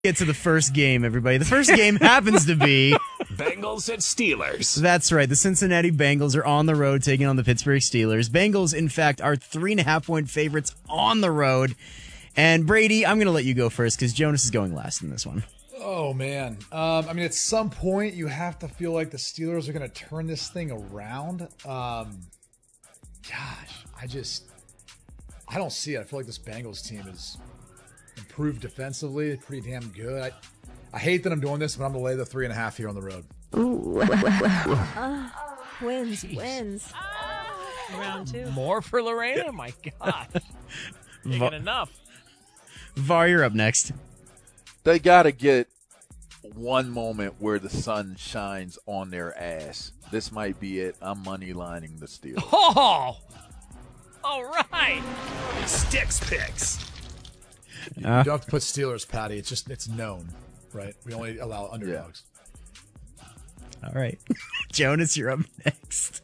Get to the first game, everybody. The first game happens to be Bengals and Steelers. That's right. The Cincinnati Bengals are on the road taking on the Pittsburgh Steelers. Bengals, in fact, are 3.5-point favorites on the road. And Brady, I'm going to let you go first because Jonas is going last in this one. Oh, man. At some point, you have to feel like the Steelers are going to turn this thing around. I don't see it. I feel like this Bengals team is improved defensively, pretty damn good. I hate that I'm doing this, but I'm going to lay the 3.5 here on the road. Ooh. Wins. Round two. More for Lorena? My gosh. Can't get enough. Var, you're up next. They got to get one moment where the sun shines on their ass. This might be it. I'm money lining the Steelers. Oh! All right. Sticks picks. You don't have to put Steelers, Patty. It's known, right? We only allow underdogs. Yeah. All right. Jonas, you're up next.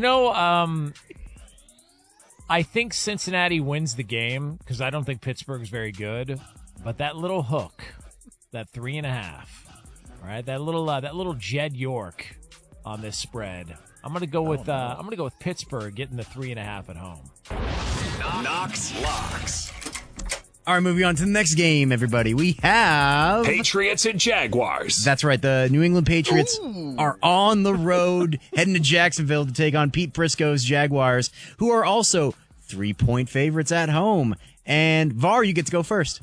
I think Cincinnati wins the game because I don't think Pittsburgh's very good. But that little hook, that 3.5, right? That little Jed York on this spread. I'm gonna go with Pittsburgh getting the 3.5 at home. Knox locks. All right, moving on to the next game, everybody. We have Patriots and Jaguars. That's right. The New England Patriots are on the road, heading to Jacksonville to take on Pete Prisco's Jaguars, who are also 3-point favorites at home. And Var, you get to go first.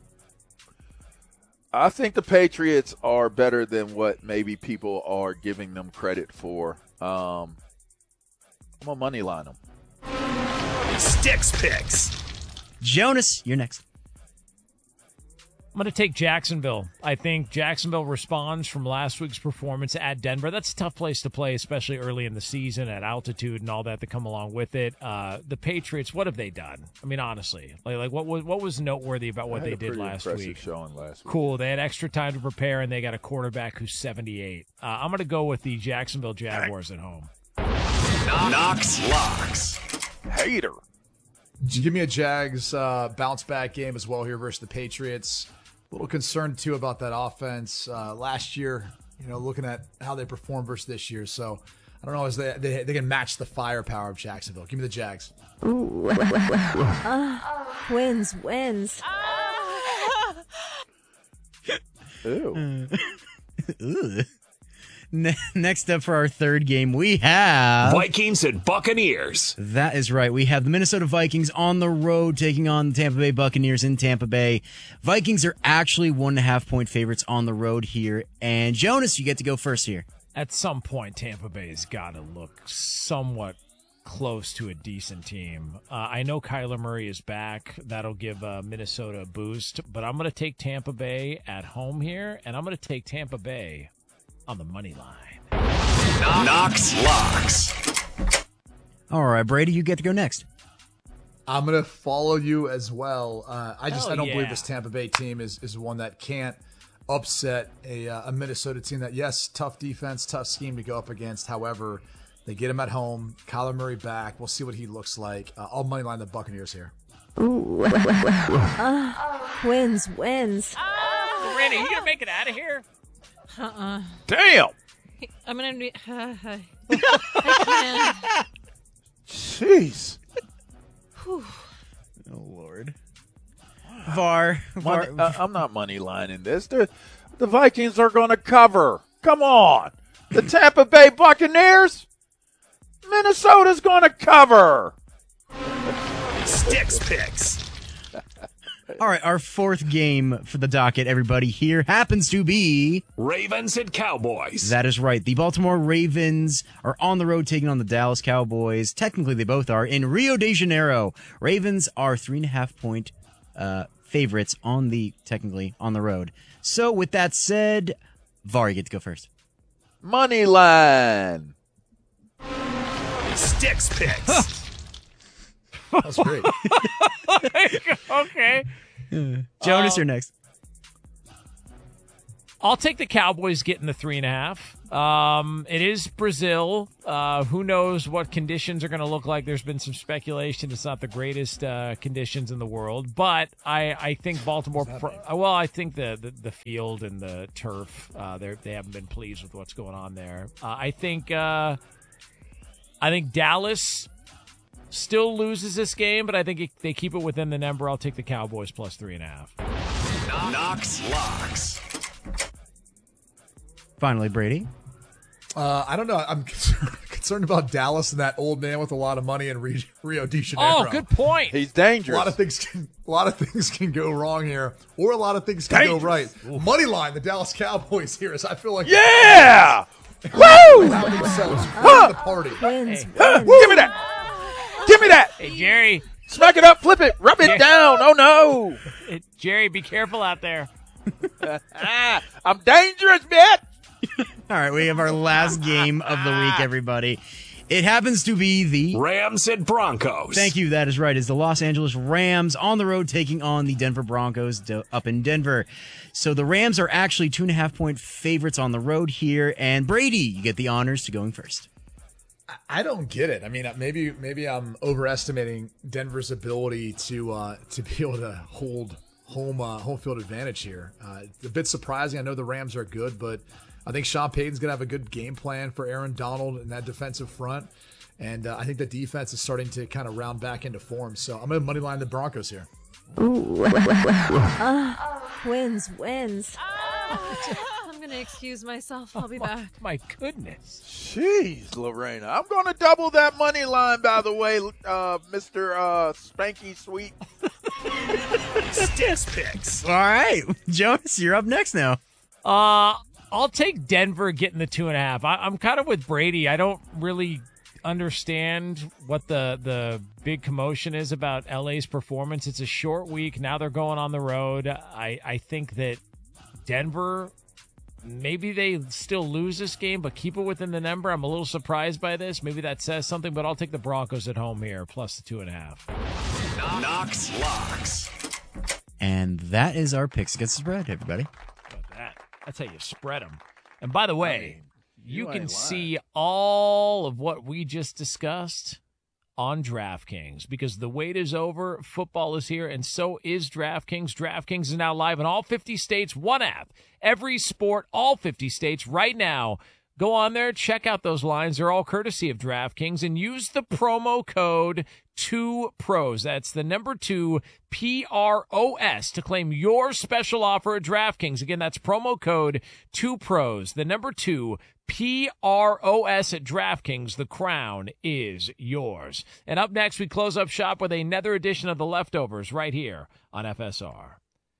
I think the Patriots are better than what maybe people are giving them credit for. I'm going to money line them. Sticks picks. Jonas, you're next. I'm going to take Jacksonville. I think Jacksonville responds from last week's performance at Denver. That's a tough place to play, especially early in the season at altitude and all that come along with it. The Patriots, what have they done? I mean, honestly, like what was noteworthy about what they did last week? Showing last week. Cool. They had extra time to prepare, and they got a quarterback who's 78. I'm going to go with the Jacksonville Jaguars at home. Knox locks. Hater. Give me a Jags bounce back game as well here versus the Patriots. A little concerned too about that offense last year. Looking at how they performed versus this year. So I don't know as they can match the firepower of Jacksonville. Give me the Jags. Ooh. Wins. Ew. Next up for our third game, we have Vikings and Buccaneers. That is right. We have the Minnesota Vikings on the road taking on the Tampa Bay Buccaneers in Tampa Bay. Vikings are actually 1.5-point favorites on the road here. And Jonas, you get to go first here. At some point, Tampa Bay's got to look somewhat close to a decent team. I know Kyler Murray is back. That'll give Minnesota a boost. But I'm going to take Tampa Bay at home here, and I'm going to take Tampa Bay on the money line. Knox locks. All right, Brady, you get to go next. I'm going to follow you as well. I don't believe this yeah. Tampa Bay team is one that can't upset a Minnesota team that, yes, tough defense, tough scheme to go up against. However, they get him at home. Kyler Murray back. We'll see what he looks like. I'll money line the Buccaneers here. Ooh. Wins. Randy, you going to make it out of here? Damn. I'm going to be... I can't. Jeez. Oh, Lord. Var. I'm not money lining this. The Vikings are going to cover. Come on. The Tampa Bay Buccaneers? Minnesota's going to cover. Sticks picks. All right, our fourth game for the docket, everybody, here happens to be Ravens and Cowboys. That is right. The Baltimore Ravens are on the road taking on the Dallas Cowboys. Technically, they both are in Rio de Janeiro. Ravens are 3.5-point favorites on the road. So, with that said, Var, you get to go first. Money line. Sticks picks. That's great. Okay. Jonas, you're next. I'll take the Cowboys getting the 3.5. It is Brazil. Who knows what conditions are going to look like? There's been some speculation. It's not the greatest conditions in the world, but I think Baltimore. I think the field and the turf. They haven't been pleased with what's going on there. I think Dallas still loses this game, but I think they keep it within the number. I'll take the Cowboys plus 3.5. Knox Locks. Finally, Brady. I don't know. I'm concerned about Dallas and that old man with a lot of money in Rio de Janeiro. Oh, good point. He's dangerous. A lot of things can go wrong here, or a lot of things can go right. Money line, the Dallas Cowboys here is. I feel like Yeah! Woo! the party. Wins. Give me that! Give me that! Hey, Jerry. Smack it up, flip it, rub it down. Oh no! Jerry, be careful out there. I'm dangerous, bitch! All right, we have our last game of the week, everybody. It happens to be the Rams at Broncos. Thank you. That is right. It's the Los Angeles Rams on the road taking on the Denver Broncos up in Denver. So the Rams are actually 2.5-point favorites on the road here. And Brady, you get the honors to going first. I don't get it. I mean, maybe I'm overestimating Denver's ability to be able to hold home field advantage here. It's a bit surprising. I know the Rams are good, but I think Sean Payton's going to have a good game plan for Aaron Donald in that defensive front. And I think the defense is starting to kind of round back into form. So I'm going to moneyline the Broncos here. Ooh. Wins. I'm going to excuse myself. I'll be back. My goodness. Jeez, Lorena. I'm going to double that money line, by the way, Mr. Spanky Sweet. Sticks Picks. All right, Jonas, you're up next now. I'll take Denver getting the 2.5. I'm kind of with Brady. I don't really understand what the big commotion is about LA's performance. It's a short week. Now they're going on the road. I think that Denver, maybe they still lose this game, but keep it within the number. I'm a little surprised by this. Maybe that says something, but I'll take the Broncos at home here, plus the 2.5. Knox Locks. And that is our picks against the spread, everybody. That's how you spread them. And by the way, you can ain't see all of what we just discussed on DraftKings because the wait is over. Football is here, and so is DraftKings. DraftKings is now live in all 50 states. One app, every sport, all 50 states right now. Go on there, check out those lines. They're all courtesy of DraftKings, and use the promo code 2pros. That's the number 2, PROS, to claim your special offer at DraftKings. Again, that's promo code 2pros, the number 2, PROS at DraftKings. The crown is yours. And up next, we close up shop with another edition of The Leftovers right here on FSR.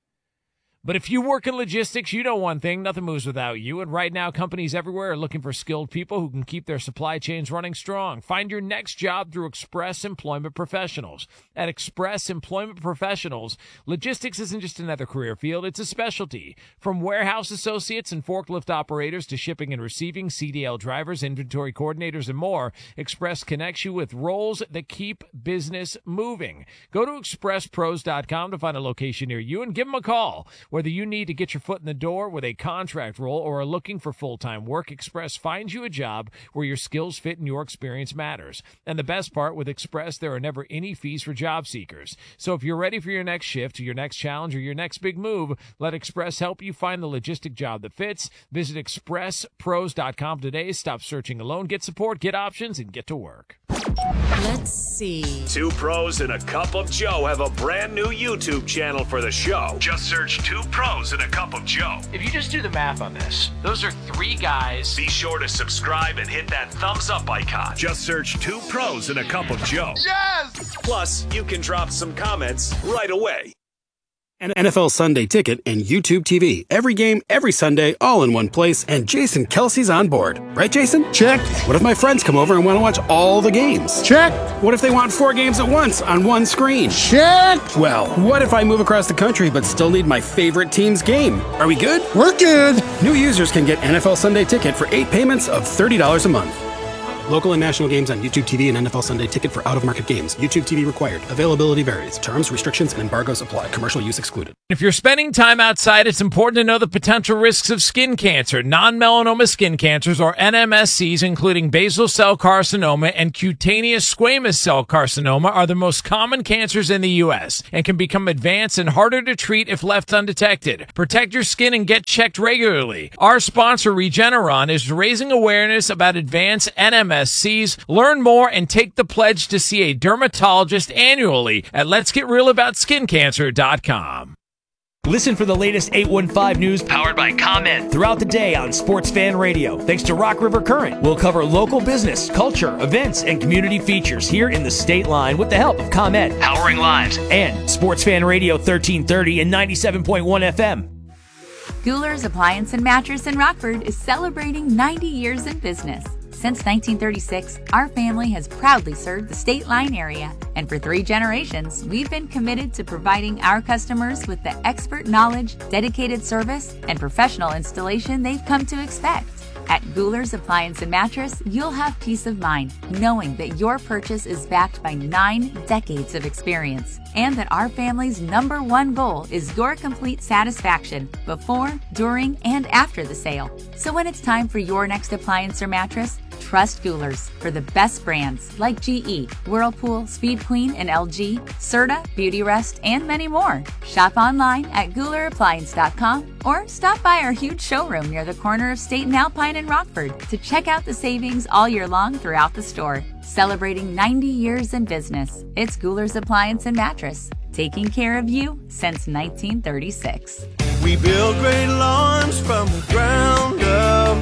But if you work in logistics, you know one thing, nothing moves without you. And right now, companies everywhere are looking for skilled people who can keep their supply chains running strong. Find your next job through Express Employment Professionals. At Express Employment Professionals, logistics isn't just another career field, it's a specialty. From warehouse associates and forklift operators to shipping and receiving, CDL drivers, inventory coordinators, and more, Express connects you with roles that keep business moving. Go to expresspros.com to find a location near you and give them a call. Whether you need to get your foot in the door with a contract role or are looking for full-time work, Express finds you a job where your skills fit and your experience matters. And the best part, with Express, there are never any fees for job seekers. So if you're ready for your next shift, or your next challenge, or your next big move, let Express help you find the logistic job that fits. Visit expresspros.com today. Stop searching alone. Get support, get options, and get to work. Let's see. 2 Pros and a Cup of Joe have a brand new YouTube channel for the show. Just search 2 Pros and a Cup of Joe. If you just do the math on this, those are 3 guys. Be sure to subscribe and hit that thumbs up icon. Just search 2 Pros and a Cup of Joe. Yes! Plus, you can drop some comments right away. An NFL Sunday Ticket and YouTube TV. Every game, every Sunday, all in one place, and Jason Kelsey's on board. Right, Jason? Check. What if my friends come over and want to watch all the games? Check. What if they want 4 games at once on one screen? Check. Well, what if I move across the country but still need my favorite team's game? Are we good? We're good. New users can get NFL Sunday Ticket for 8 payments of $30 a month. Local and national games on YouTube TV and NFL Sunday Ticket for out-of-market games. YouTube TV required. Availability varies. Terms, restrictions, and embargoes apply. Commercial use excluded. If you're spending time outside, it's important to know the potential risks of skin cancer. Non-melanoma skin cancers, or NMSCs, including basal cell carcinoma and cutaneous squamous cell carcinoma, are the most common cancers in the U.S. and can become advanced and harder to treat if left undetected. Protect your skin and get checked regularly. Our sponsor, Regeneron, is raising awareness about advanced NMSCs. Learn more and take the pledge to see a dermatologist annually at letsgetrealaboutSkinCancer.com. Listen for the latest 815 news powered by ComEd throughout the day on Sports Fan Radio. Thanks to Rock River Current, we'll cover local business, culture, events, and community features here in the state line with the help of ComEd, powering lives, and Sports Fan Radio 1330 and 97.1 FM. Gouler's Appliance and Mattress in Rockford is celebrating 90 years in business. Since 1936, our family has proudly served the State Line area, and for 3 generations, we've been committed to providing our customers with the expert knowledge, dedicated service, and professional installation they've come to expect. At Gouler's Appliance and Mattress, you'll have peace of mind knowing that your purchase is backed by 9 decades of experience, and that our family's #1 goal is your complete satisfaction before, during, and after the sale. So when it's time for your next appliance or mattress, trust Gouler's for the best brands like GE, Whirlpool, Speed Queen, and LG, Serta, Beautyrest, and many more. Shop online at GoulerAppliance.com or stop by our huge showroom near the corner of State and Alpine in Rockford to check out the savings all year long throughout the store. Celebrating 90 years in business, it's Gouler's Appliance and Mattress, taking care of you since 1936. We build great lawns from the ground up.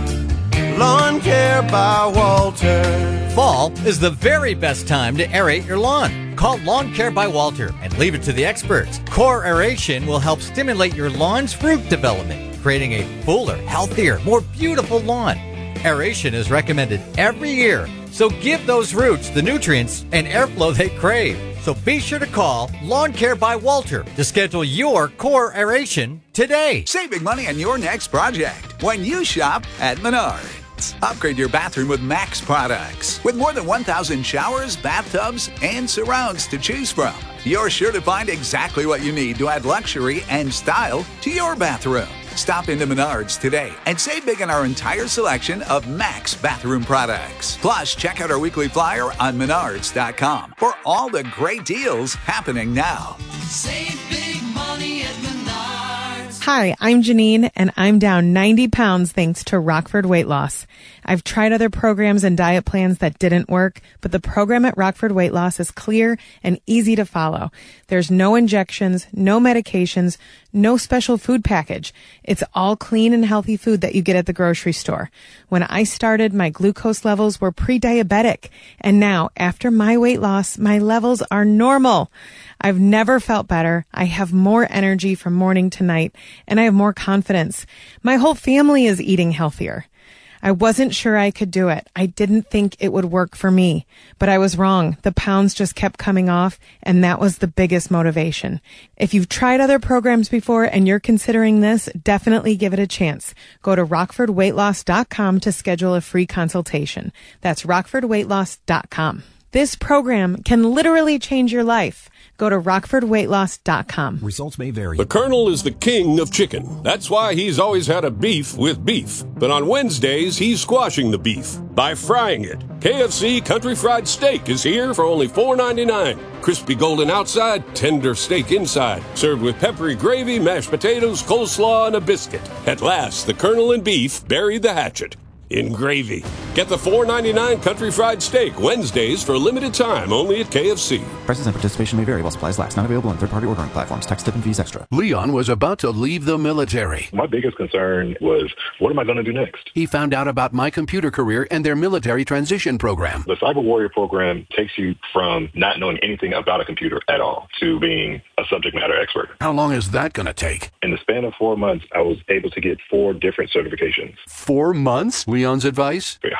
Lawn Care by Walter. Fall is the very best time to aerate your lawn. Call Lawn Care by Walter and leave it to the experts. Core aeration will help stimulate your lawn's root development, creating a fuller, healthier, more beautiful lawn. Aeration is recommended every year, so give those roots the nutrients and airflow they crave. So be sure to call Lawn Care by Walter to schedule your core aeration today. Save big money on your next project when you shop at Menards. Upgrade your bathroom with Max products. With more than 1,000 showers, bathtubs, and surrounds to choose from, you're sure to find exactly what you need to add luxury and style to your bathroom. Stop into Menards today and save big on our entire selection of Max bathroom products. Plus, check out our weekly flyer on Menards.com for all the great deals happening now. Save big money at Menards. Hi, I'm Janine, and I'm down 90 pounds thanks to Rockford Weight Loss. I've tried other programs and diet plans that didn't work, but the program at Rockford Weight Loss is clear and easy to follow. There's no injections, no medications, no special food package. It's all clean and healthy food that you get at the grocery store. When I started, my glucose levels were pre-diabetic, and now, after my weight loss, my levels are normal. I've never felt better. I have more energy from morning to night, and I have more confidence. My whole family is eating healthier. I wasn't sure I could do it. I didn't think it would work for me, but I was wrong. The pounds just kept coming off, and that was the biggest motivation. If you've tried other programs before and you're considering this, definitely give it a chance. Go to rockfordweightloss.com to schedule a free consultation. That's rockfordweightloss.com. This program can literally change your life. Go to rockfordweightloss.com. Results may vary. The Colonel is the king of chicken. That's why he's always had a beef with beef. But on Wednesdays, he's squashing the beef by frying it. KFC Country Fried Steak is here for only $4.99. Crispy golden outside, tender steak inside. Served with peppery gravy, mashed potatoes, coleslaw, and a biscuit. At last, the Colonel and beef bury the hatchet in gravy. Get the $4.99 Country Fried Steak Wednesdays for a limited time only at KFC. Prices and participation may vary while supplies last. Not available on third-party ordering platforms. Tax, tip, and fees extra. Leon was about to leave the military. My biggest concern was, what am I going to do next? He found out about My Computer Career and their military transition program. The Cyber Warrior program takes you from not knowing anything about a computer at all to being a subject matter expert. How long is that going to take? In the span of 4 months, I was able to get 4 different certifications. 4 months? Leon's advice?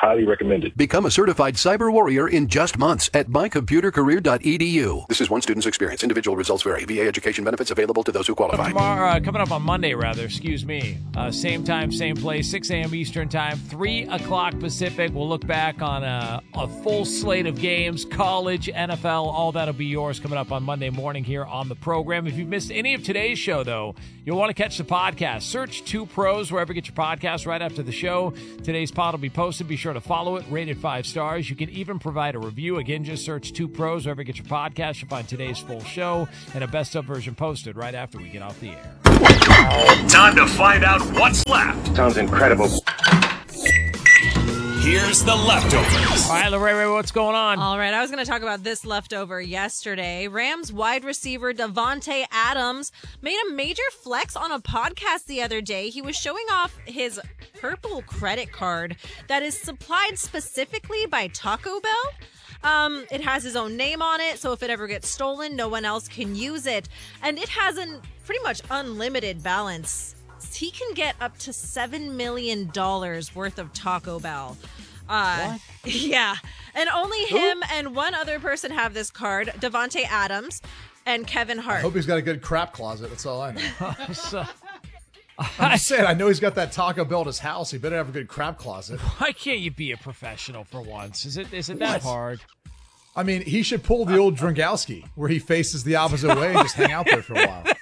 highly recommended. Become a certified cyber warrior in just months at mycomputercareer.edu. This is one student's experience. Individual results vary. VA education benefits available to those who qualify. Tomorrow, coming up on Monday, same time, same place, 6 a.m. Eastern Time, 3 o'clock Pacific. We'll look back on a full slate of games, college, NFL, all that'll be yours coming up on Monday morning here on the program. If you've missed any of today's show, though, you'll want to catch the podcast. Search 2 Pros wherever you get your podcast right after the show. Today's pod will be posted. Be sure to follow it, rate it 5 stars. You can even provide a review. Again, just search 2 Pros wherever you get your podcast. You'll find today's full show and a best-of version posted right after we get off the air. Time to find out what's left. Sounds incredible. Here's the leftovers. All right, Lorraine, what's going on? All right, I was going to talk about this leftover yesterday. Rams wide receiver Davante Adams made a major flex on a podcast the other day. He was showing off his purple credit card that is supplied specifically by Taco Bell. It has his own name on it, so if it ever gets stolen, no one else can use it. And it has a pretty much unlimited balance. He can get up to $7 million worth of Taco Bell. What? Yeah. And only him and one other person have this card, Davante Adams and Kevin Hart. I hope he's got a good crap closet. That's all I know. I'm just saying, I know he's got that Taco Bell at his house. He better have a good crap closet. Why can't you be a professional for once? Is it that hard? I mean, he should pull the old Drangowski, where he faces the opposite way and just hang out there for a while.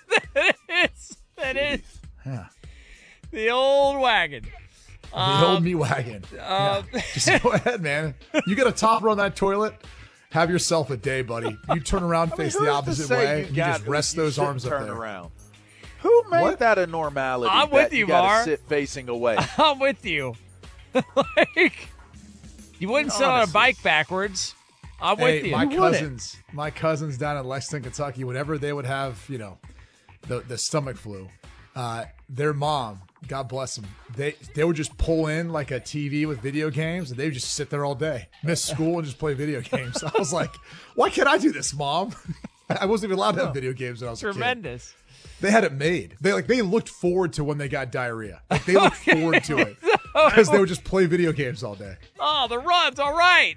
That is. Yeah. The old wagon. The old me wagon. Yeah. Just go ahead, man. You get a topper on that toilet, have yourself a day, buddy. You turn around, face the opposite way, you just rest those arms up there. Around. Who made that a normality? I'm with you, gotta Mar. sit facing away. I'm with you. Like, you wouldn't sit on a bike backwards. I'm with you. My cousins down in Lexington, Kentucky, whenever they would have, the stomach flu, their mom, God bless them, they would just pull in like a TV with video games, and they would just sit there all day, miss school, and just play video games. I was like, why can't I do this, Mom? I wasn't even allowed to have video games when I was a kid. Tremendous. They had it made. They looked forward to when they got diarrhea. Like, they looked forward to it because they would just play video games all day. Oh, the runs. All right.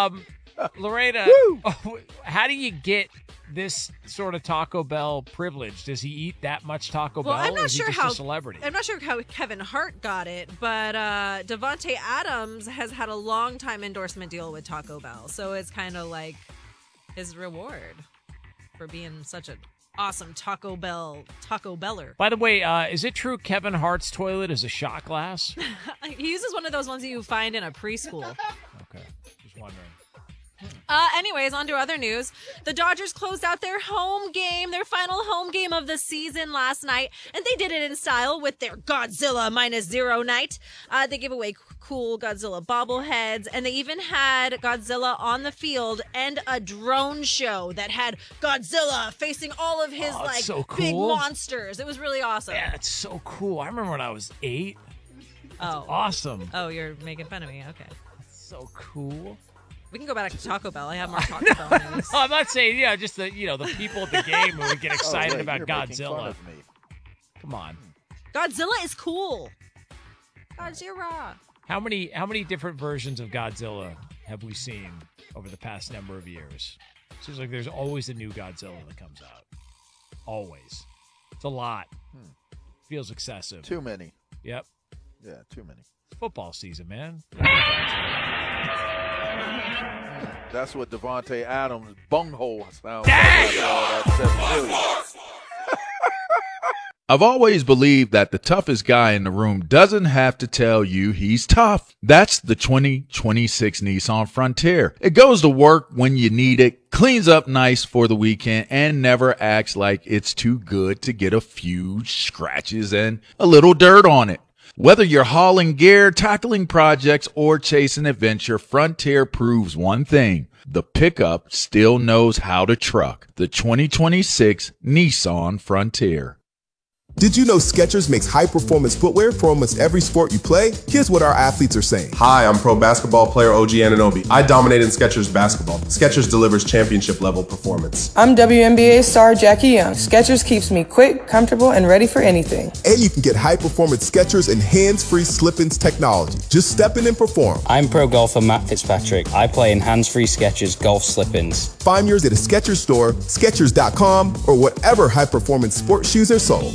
Lorena, how do you get this sort of Taco Bell privilege? Does he eat that much Taco Bell? I'm not or is sure he just how a celebrity? I'm not sure how Kevin Hart got it, but Davante Adams has had a long time endorsement deal with Taco Bell, so it's kind of like his reward for being such an awesome Taco Beller. By the way, is it true Kevin Hart's toilet is a shot glass? He uses one of those ones that you find in a preschool. Okay, just wondering. Anyways, on to other news. The Dodgers closed out their final home game of the season last night, and they did it in style with their Godzilla -0 night. They gave away cool Godzilla bobbleheads, and they even had Godzilla on the field and a drone show that had Godzilla facing all of his so cool. big monsters. It was really awesome. Yeah, it's so cool. I remember when I was 8. Oh, awesome. Oh, you're making fun of me. Okay. So cool. We can go back to Taco Bell. I have more Taco Bell news. I'm not saying, just the the people at the game who would get excited about Godzilla. Come on. Godzilla is cool. Godzilla. How many different versions of Godzilla have we seen over the past number of years? Seems like there's always a new Godzilla that comes out. Always. It's a lot. Feels excessive. Too many. Yep. Yeah, too many. It's football season, man. That's what Davante Adams' bunghole sounds like. I've always believed that the toughest guy in the room doesn't have to tell you he's tough. That's the 2026 Nissan Frontier. It goes to work when you need it, cleans up nice for the weekend, and never acts like it's too good to get a few scratches and a little dirt on it. Whether you're hauling gear, tackling projects, or chasing adventure, Frontier proves one thing. The pickup still knows how to truck. The 2026 Nissan Frontier. Did you know Skechers makes high-performance footwear for almost every sport you play? Here's what our athletes are saying. Hi, I'm pro basketball player OG Anunoby. I dominate in Skechers basketball. Skechers delivers championship-level performance. I'm WNBA star Jackie Young. Skechers keeps me quick, comfortable, and ready for anything. And you can get high-performance Skechers and hands-free slip-ins technology. Just step in and perform. I'm pro golfer Matt Fitzpatrick. I play in hands-free Skechers golf slip-ins. Find yours at a Skechers store, Skechers.com, or whatever high-performance sports shoes are sold.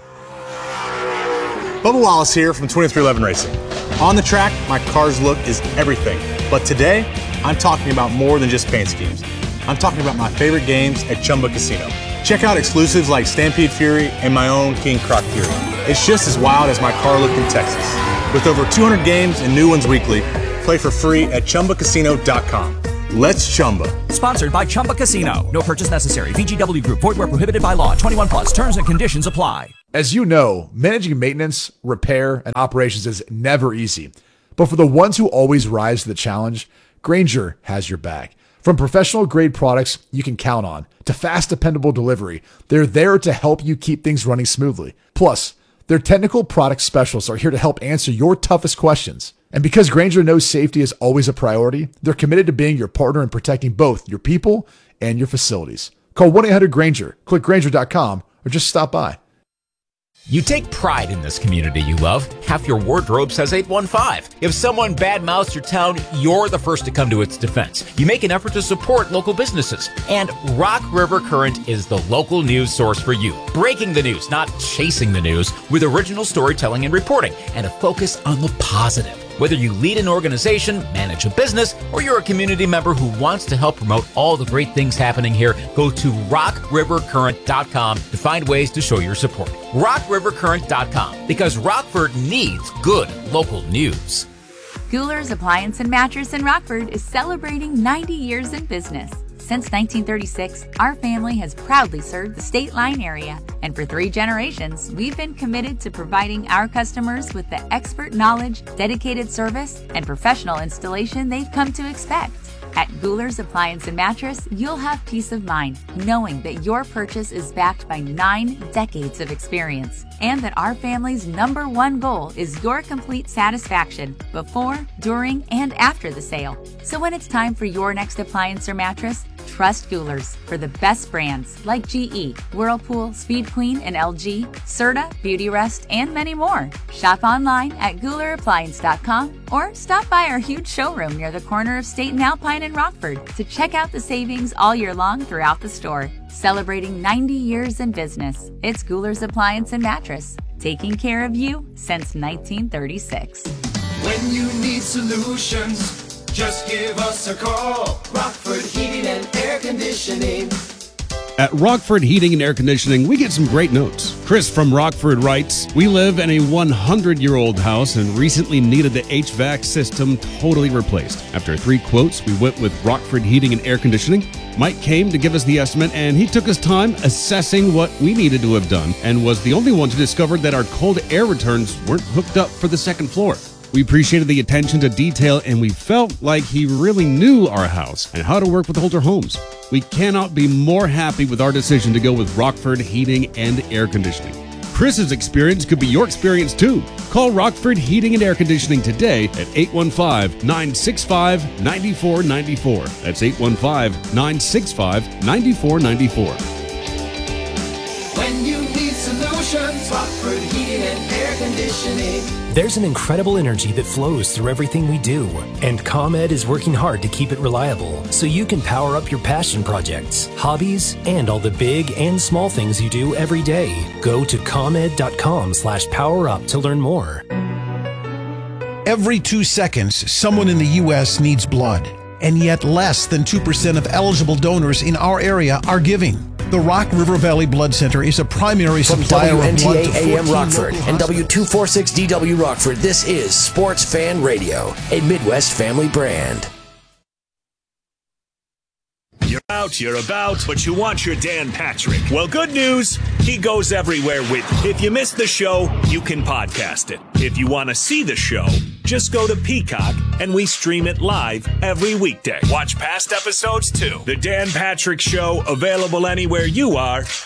Bubba Wallace here from 2311 Racing. On the track, my car's look is everything. But today, I'm talking about more than just paint schemes. I'm talking about my favorite games at Chumba Casino. Check out exclusives like Stampede Fury and my own King Croc Fury. It's just as wild as my car look in Texas. With over 200 games and new ones weekly, play for free at ChumbaCasino.com. Let's Chumba. Sponsored by Chumba Casino. No purchase necessary. VGW Group. Void where prohibited by law. 21 plus. Terms and conditions apply. As you know, managing maintenance, repair, and operations is never easy. But for the ones who always rise to the challenge, Grainger has your back. From professional-grade products you can count on to fast, dependable delivery, they're there to help you keep things running smoothly. Plus, their technical product specialists are here to help answer your toughest questions. And because Grainger knows safety is always a priority, they're committed to being your partner in protecting both your people and your facilities. Call 1-800-GRAINGER, click Grainger.com, or just stop by. You take pride in this community you love. Half your wardrobe says 815. If someone badmouths your town, you're the first to come to its defense. You make an effort to support local businesses. And Rock River Current is the local news source for you. Breaking the news, not chasing the news, with original storytelling and reporting, and a focus on the positive. Whether you lead an organization, manage a business, or you're a community member who wants to help promote all the great things happening here, go to rockrivercurrent.com to find ways to show your support. rockrivercurrent.com, because Rockford needs good local news. Guler's Appliance and Mattress in Rockford is celebrating 90 years in business. Since 1936, our family has proudly served the State Line area, and for 3 generations, we've been committed to providing our customers with the expert knowledge, dedicated service, and professional installation they've come to expect. At Guler's Appliance and Mattress, you'll have peace of mind knowing that your purchase is backed by 9 decades of experience, and that our family's #1 goal is your complete satisfaction before, during, and after the sale. So when it's time for your next appliance or mattress, trust Guler's for the best brands like GE, Whirlpool, Speed Queen, and LG, Serta, Beautyrest, and many more. Shop online at GulerAppliance.com or stop by our huge showroom near the corner of State and Alpine in Rockford to check out the savings all year long throughout the store. Celebrating 90 years in business, it's Guler's Appliance and Mattress, taking care of you since 1936. When you need solutions, just give us a call. Rockford Heating and Air Conditioning. At Rockford Heating and Air Conditioning, we get some great notes. Chris from Rockford writes, "We live in a 100-year-old house and recently needed the HVAC system totally replaced. After 3 quotes, we went with Rockford Heating and Air Conditioning. Mike came to give us the estimate, and he took his time assessing what we needed to have done and was the only one to discover that our cold air returns weren't hooked up for the second floor. We appreciated the attention to detail, and we felt like he really knew our house and how to work with older homes. We cannot be more happy with our decision to go with Rockford Heating and Air Conditioning. Chris's experience could be your experience too. Call Rockford Heating and Air Conditioning today at 815-965-9494. That's 815-965-9494. When you need solutions, Rockford Heating and Air Conditioning. There's an incredible energy that flows through everything we do, and ComEd is working hard to keep it reliable so you can power up your passion projects, hobbies, and all the big and small things you do every day. Go to ComEd.com/powerup to learn more. Every 2 seconds, someone in the U.S. needs blood, and yet less than 2% of eligible donors in our area are giving. The Rock River Valley Blood Center is a primary supplier of blood to 14 AM Rockford and W246DW Rockford. This is Sports Fan Radio, a Midwest family brand. You're out, you're about, but you want your Dan Patrick. Well, good news, he goes everywhere with you. If you missed the show, you can podcast it. If you want to see the show, just go to Peacock, and we stream it live every weekday. Watch past episodes, too. The Dan Patrick Show, available anywhere you are.